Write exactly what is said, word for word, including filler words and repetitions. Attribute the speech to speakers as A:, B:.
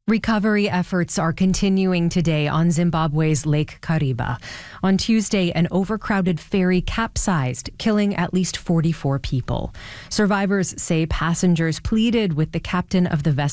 A: Recovery efforts are continuing today on Zimbabwe's Lake Kariba. On Tuesday, an overcrowded ferry capsized, killing at least forty-four people. Survivors say passengers pleaded with the captain of the vessel